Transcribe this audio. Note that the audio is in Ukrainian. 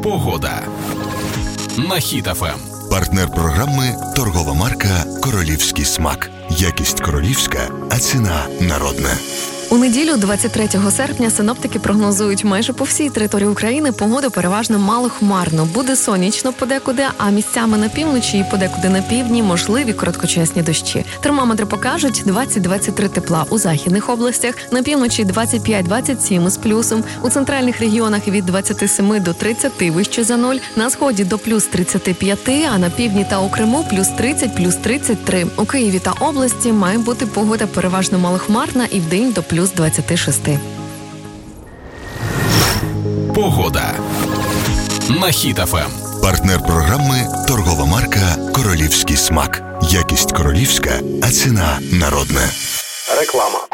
Погода на Хіт ФМ. Партнер програми – торгова марка «Королівський смак». Якість королівська, а ціна народна. У неділю, 23 серпня, синоптики прогнозують майже по всій території України погоду переважно малохмарно. Буде сонячно подекуди, а місцями на півночі і подекуди на півдні можливі короткочасні дощі. Термометри покажуть 20-23 тепла у західних областях, на півночі 25-27 з плюсом, у центральних регіонах від 27 до 30 вище за 0, на сході до плюс 35, а на півдні та у Криму плюс 30, плюс 33. У Києві та області має бути погода переважно малохмарна і вдень до плюс 26. Погода на Хіт ФМ. Партнер програми – торгова марка «Королівський смак». Якість королівська, а ціна народна. Реклама.